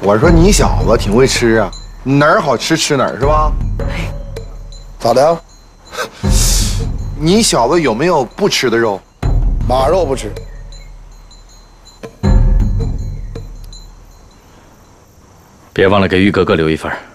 我说你小子挺会吃啊，哪儿好吃吃哪儿是吧？ 咋的？ 你小子有没有不吃的肉？ 马肉不吃。 别忘了给玉哥哥留一份。